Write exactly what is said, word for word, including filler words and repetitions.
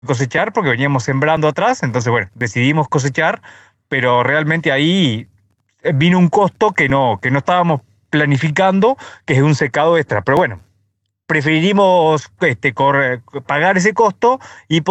cosechar porque veníamos sembrando atrás, entonces bueno, decidimos cosechar, pero realmente ahí eh, vino un costo que no, que no estábamos planificando, que es un secado extra. Pero bueno, preferimos este, corre- pagar ese costo y